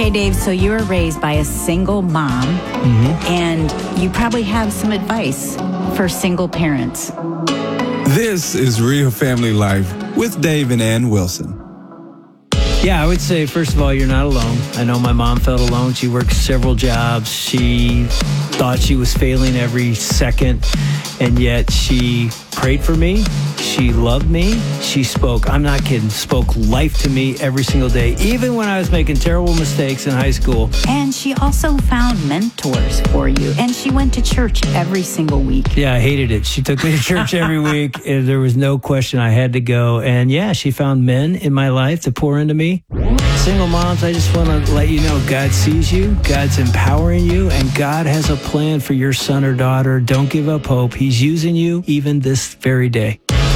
Okay, Dave, so you were raised by a single mom, and you probably have some advice for single parents. This is Real Family Life with Dave and Ann Wilson. Yeah, I would say, first of all, you're not alone. I know my mom felt alone. She worked several jobs. She thought she was failing every second, and yet she prayed for me. She loved me. She spoke, I'm not kidding, spoke life to me every single day, even when I was making terrible mistakes in high school. And she also found mentors for you. And she went to church every single week. Yeah, I hated it. She took me to church every week. And there was no question I had to go. And yeah, she found men in my life to pour into me. Single moms, I just want to let you know God sees you, God's empowering you, and God has a plan for your son or daughter. Don't give up hope. He's using you even this very day.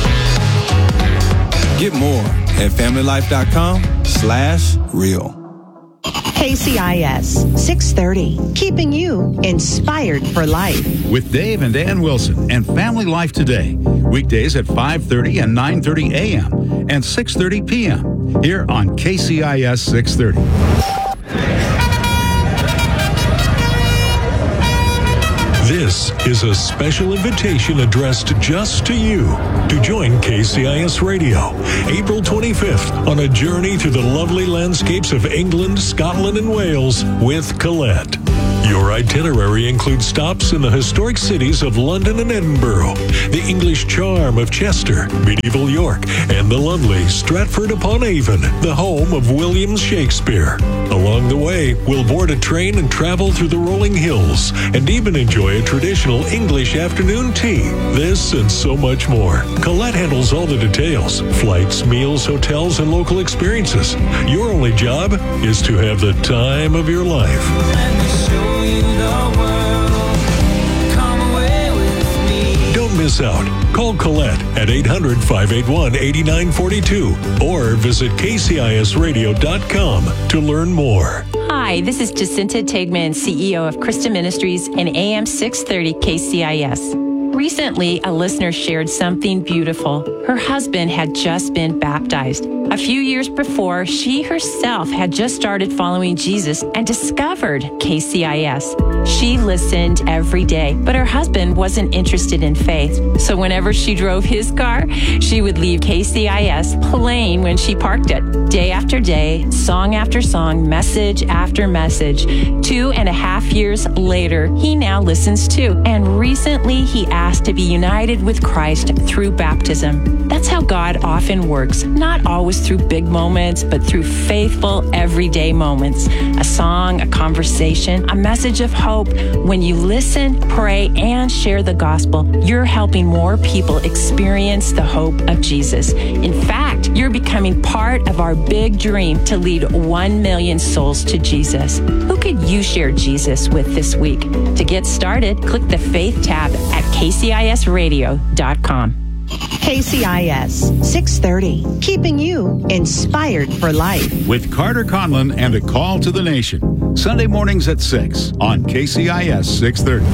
Get more at familylife.com/real. KCIS 630, keeping you inspired for life. With Dave and Ann Wilson and Family Life Today. Weekdays at 5:30 and 9:30 a.m. and 6:30 p.m. here on KCIS 630. This is a special invitation addressed just to you to join KCIS Radio, April 25th, on a journey through the lovely landscapes of England, Scotland, and Wales with Colette. Your itinerary includes stops in the historic cities of London and Edinburgh, the English charm of Chester, medieval York, and the lovely Stratford-upon-Avon, the home of William Shakespeare. Along the way, we'll board a train and travel through the rolling hills, and even enjoy a traditional English afternoon tea. This and so much more. Colette handles all the details: flights, meals, hotels, and local experiences. Your only job is to have the time of your life. Don't miss out. Call Colette at 800-581-8942 or visit kcisradio.com to learn more. Hi, this is Jacinta Tegman, CEO of Christa Ministries and AM 630 KCIS. Recently, a listener shared something beautiful. Her husband had just been baptized. A few years before, she herself had just started following Jesus and discovered KCIS. She listened every day, but her husband wasn't interested in faith. So whenever she drove his car, she would leave KCIS playing when she parked it. Day after day, song after song, message after message. 2.5 years later, he now listens too. And recently, he asked to be united with Christ through baptism. That's how God often works, not always through big moments, but through faithful, everyday moments. A song, a conversation, a message of hope. When you listen, pray, and share the gospel, you're helping more people experience the hope of Jesus. In fact, you're becoming part of our big dream to lead 1 million souls to Jesus. Who could you share Jesus with this week? To get started, click the Faith tab at kcisradio.com. KCIS 630, keeping you inspired for life. With Carter Conlon and A Call to the Nation. Sunday mornings at 6 on KCIS 630.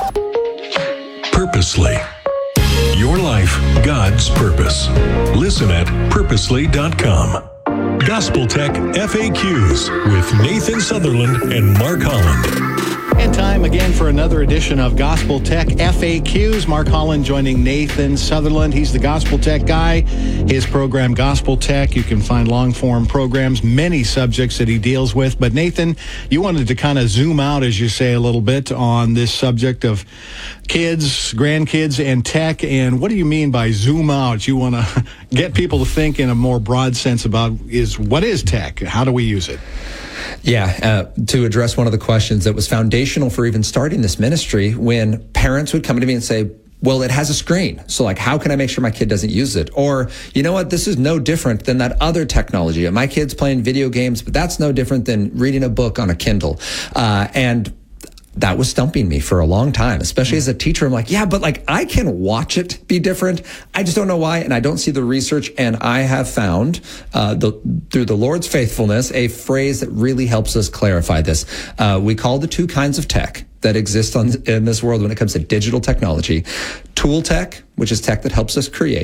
Purposely. Your life, God's purpose. Listen at purposely.com. Gospel Tech FAQs with Nathan Sutherland and Mark Holland. And time again for another edition of Gospel Tech FAQs. Mark Holland joining Nathan Sutherland. He's the Gospel Tech guy. His program, Gospel Tech, you can find long-form programs, many subjects that he deals with. But Nathan, you wanted to kind of zoom out, as you say, a little bit on this subject of kids, grandkids, and tech. And what do you mean by zoom out? You want to get people to think in a more broad sense about what is tech? How do we use it? Yeah, to address one of the questions that was foundational for even starting this ministry, when parents would come to me and say, well, it has a screen. So like, how can I make sure my kid doesn't use it? Or, you know what, this is no different than that other technology. My kid's playing video games, but that's no different than reading a book on a Kindle. And that was stumping me for a long time, especially as a teacher. I'm like, yeah, but like I can watch it be different. I just don't know why. And I don't see the research. And I have found through the Lord's faithfulness, a phrase that really helps us clarify this. We call the two kinds of tech that exist in this world when it comes to digital technology: tool tech, which is tech that helps us create,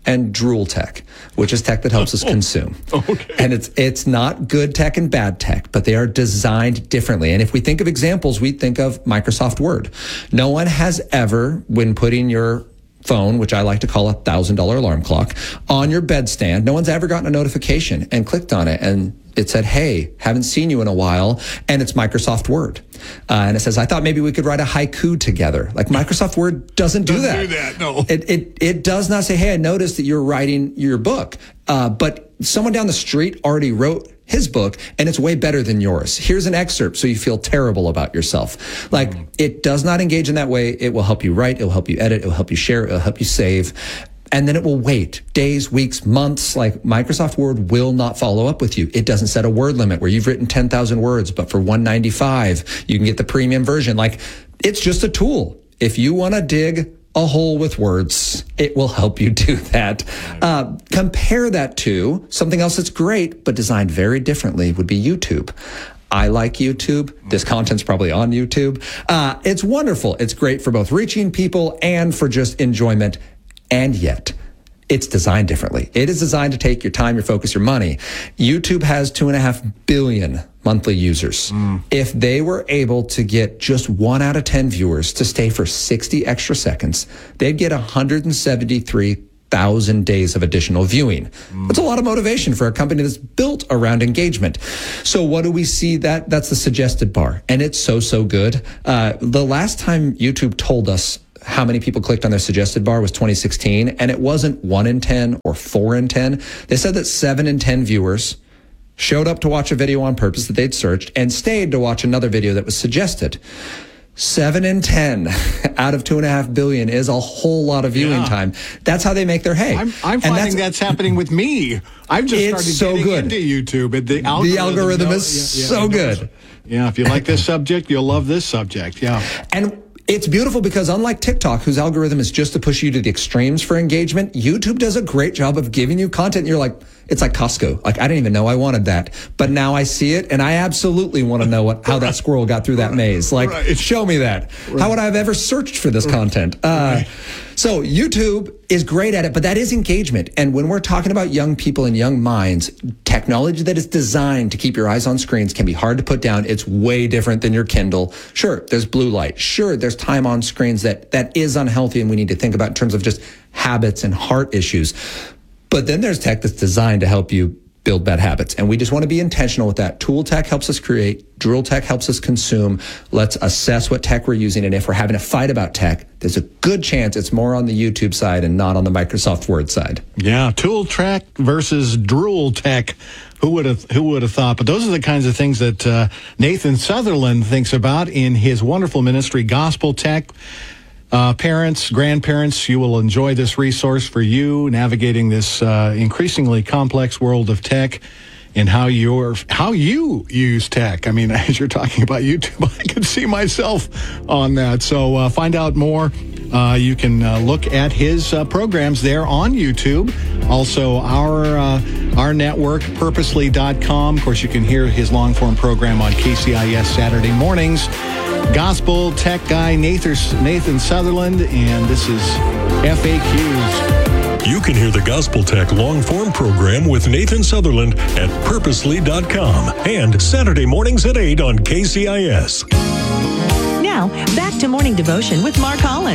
and drool tech, which is tech that helps us consume. Okay. And it's not good tech and bad tech, but they are designed differently. And if we think of examples, we think of Microsoft Word. No one has ever, when putting your phone, which I like to call $1,000 alarm clock, on your bedstand, no one's ever gotten a notification and clicked on it and it said, hey, haven't seen you in a while, and it's Microsoft Word. And it says, I thought maybe we could write a haiku together. Like, Microsoft Word doesn't do that. No. It does not say, hey, I noticed that you're writing your book. But someone down the street already wrote his book, and it's way better than yours. Here's an excerpt so you feel terrible about yourself. Like, it does not engage in that way. It will help you write. It will help you edit. It will help you share. It will help you save. And then it will wait days, weeks, months. Like, Microsoft Word will not follow up with you. It doesn't set a word limit where you've written 10,000 words, but for $195, you can get the premium version. Like, it's just a tool. If you want to dig a hole with words, it will help you do that. Compare that to something else that's great, but designed very differently would be YouTube. I like YouTube. This content's probably on YouTube. It's wonderful. It's great for both reaching people and for just enjoyment. And yet, it's designed differently. It is designed to take your time, your focus, your money. YouTube has 2.5 billion monthly users. If they were able to get just 1 out of 10 viewers to stay for 60 extra seconds, they'd get 173,000 days of additional viewing. That's a lot of motivation for a company that's built around engagement. So what do we see? That's the suggested bar. And it's so good. The last time YouTube told us how many people clicked on their suggested bar was 2016, and it wasn't 1 in 10 or 4 in 10. They said that 7 in 10 viewers showed up to watch a video on purpose that they'd searched and stayed to watch another video that was suggested. 7 in 10 out of 2.5 billion is a whole lot of viewing time. That's how they make their hay. I'm finding that's happening with me. I've just started getting into YouTube. The algorithm is so good. Yeah, if you like this subject, you'll love this subject. Yeah. And it's beautiful because unlike TikTok, whose algorithm is just to push you to the extremes for engagement, YouTube does a great job of giving you content. And you're like, it's like Costco. Like, I didn't even know I wanted that. But now I see it, and I absolutely want to know how that squirrel got through that maze. Like, show me that. How would I have ever searched for this content? So YouTube is great at it, but that is engagement. And when we're talking about young people and young minds, technology that is designed to keep your eyes on screens can be hard to put down. It's way different than your Kindle. Sure, there's blue light. Sure, there's time on screens that is unhealthy and we need to think about in terms of just habits and heart issues. But then there's tech that's designed to help you build bad habits. And we just want to be intentional with that. Tool tech helps us create. Drool tech helps us consume. Let's assess what tech we're using. And if we're having a fight about tech, there's a good chance it's more on the YouTube side and not on the Microsoft Word side. Yeah, tool tech versus drool tech. Who would have thought? But those are the kinds of things that Nathan Sutherland thinks about in his wonderful ministry, Gospel Tech. Parents, grandparents, you will enjoy this resource for you navigating this increasingly complex world of tech and how you use tech. I mean, as you're talking about YouTube, I can see myself on that. So find out more. You can look at his programs there on YouTube. Also, our network, purposely.com. Of course, you can hear his long-form program on KCIS Saturday mornings. Gospel Tech guy Nathan Sutherland, and this is FAQs. You can hear the Gospel Tech long-form program with Nathan Sutherland at purposely.com and Saturday mornings at 8 on KCIS. Now, back to Morning Devotion with Mark Holland.